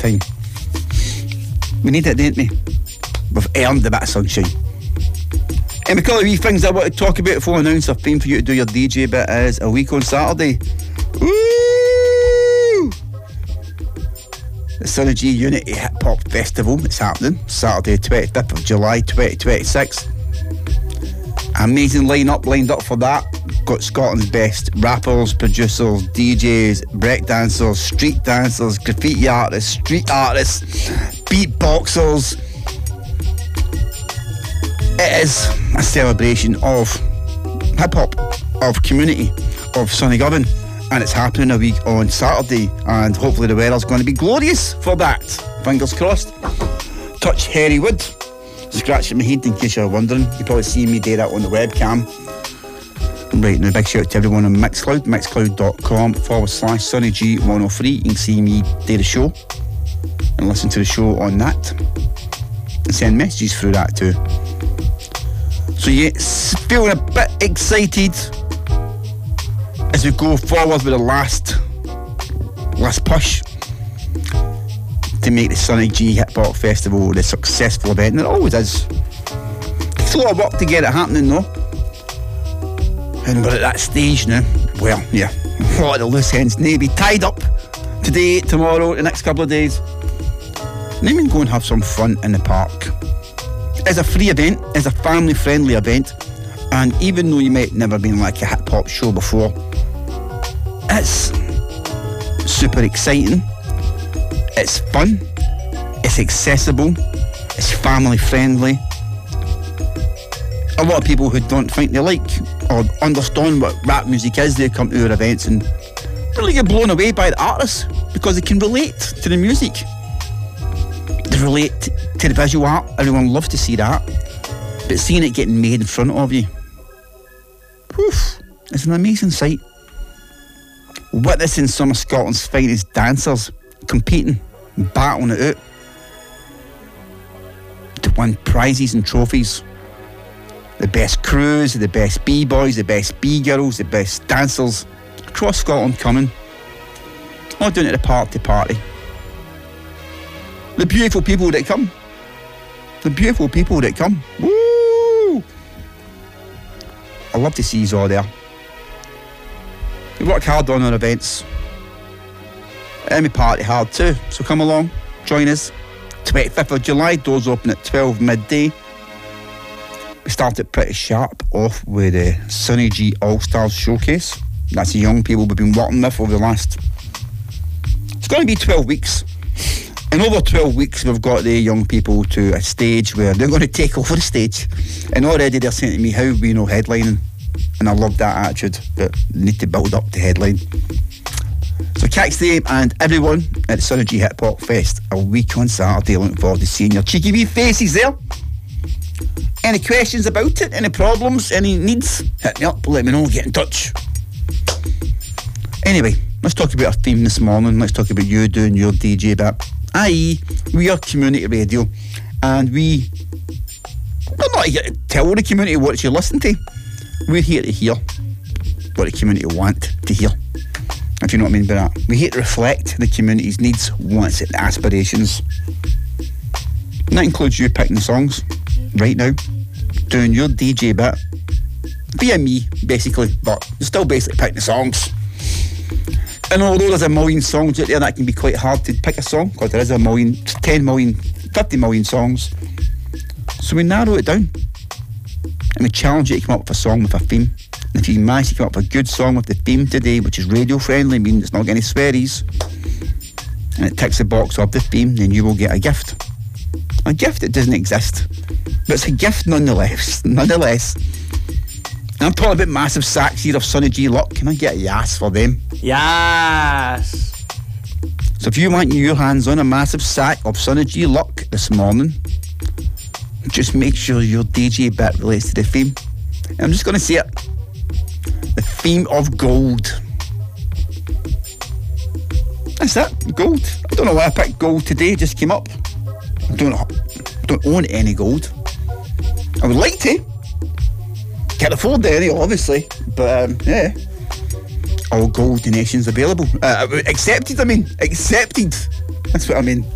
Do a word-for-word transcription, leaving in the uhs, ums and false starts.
time. We need it, don't we? We've earned a bit of sunshine. And a couple of wee things I want to talk about before I announce a theme for you to do your D J bit is a week on Saturday. Woo! The Sonny G Unity Hip Hop Festival is happening Saturday twenty-fifth of July twenty twenty-six. Amazing lineup lined up for that. Got Scotland's best rappers, producers, D Js, breakdancers, street dancers, graffiti artists, street artists, beatboxers. It is a celebration of hip-hop, of community, of Sunnygovan, and it's happening a week on Saturday, and hopefully the weather's going to be glorious for that. Fingers crossed. Touch Hairy Wood. Scratching my head in case you're wondering. You probably see me do that on the webcam. Right, now big shout out to everyone on Mixcloud, mixcloud.com forward slash Sonny G one oh three. You can see me do the show and listen to the show on that and send messages through that too. So yeah, feeling a bit excited as we go forward with the last last push to make the Sonny G Hip Hop Festival the successful event, and it always is. It takes a lot of work to get it happening though. And we're at that stage now. Well, yeah, a lot of the loose ends need to be tied up today, tomorrow, the next couple of days. And then we can go and have some fun in the park. It's a free event, it's a family-friendly event, and even though you might never been like a hip-hop show before, it's super exciting, it's fun, it's accessible, it's family-friendly. A lot of people who don't think they like or understand what rap music is, they come to our events and really get blown away by the artists because they can relate to the music. They relate to the visual art. Everyone loves to see that. But seeing it getting made in front of you, whew, it's an amazing sight. Witnessing some of Scotland's finest dancers competing, battling it out to win prizes and trophies. The best crews, the best B-boys, the best B-girls, the best dancers across Scotland coming, all down to the party party. The beautiful people that come. The beautiful people that come. Woo! I love to see you all there. We work hard on our events. And we party hard too. So come along, join us. twenty-fifth of July, doors open at twelve midday. We started pretty sharp off with the Sonny G All-Stars Showcase. That's the young people we've been working with over the last... It's going to be twelve weeks. And over twelve weeks, we've got the young people to a stage where they're going to take over the stage. And already they're saying to me, how we know headlining? And I love that attitude, but need to build up to headline. So catch them and everyone at the Sonny G Hip Hop Fest a week on Saturday. Looking forward to seeing your cheeky wee faces there. Any questions about it? Any problems? Any needs? Hit me up, let me know, get in touch. Anyway, let's talk about our theme this morning. Let's talk about you doing your D J bit. that is, we are community radio, and we, we're not here to tell the community what you listen to. We're here to hear what the community want to hear, if you know what I mean by that. We're here to reflect the community's needs, wants and aspirations. And that includes you picking the songs right now, doing your D J bit via me, basically, but you're still basically picking the songs. And although there's a million songs out there, that can be quite hard to pick a song, because there is a million, ten million, fifty million songs. So we narrow it down and we challenge you to come up with a song with a theme. And if you manage to come up with a good song with the theme today, which is radio friendly, meaning it's not got any swearies, and it ticks the box of the theme, then you will get a gift. A gift that doesn't exist, but it's a gift nonetheless. Nonetheless. And I'm talking about massive sacks here of Sonny G Luck. Can I get a yes for them? Yes. So if you want your hands on a massive sack of Sonny G Luck this morning, just make sure your D J bit relates to the theme. And I'm just going to say it. The theme of gold. That's it, gold. I don't know why I picked gold today, it just came up. I don't, don't own any gold. I would like to. Can't afford any, obviously. But, um, yeah. All gold donations available. Uh, accepted, I mean. Accepted. That's what I mean.